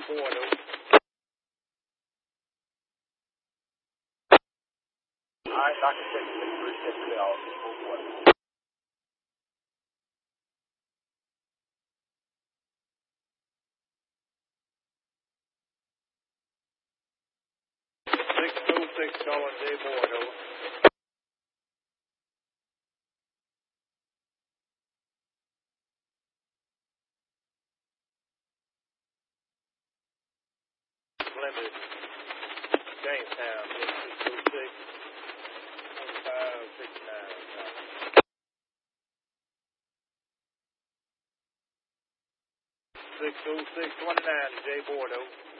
Bordeaux. All right, Dr. 663, clear all. Move forward. 626 calling J Bordeaux. 60629, J Bordeaux.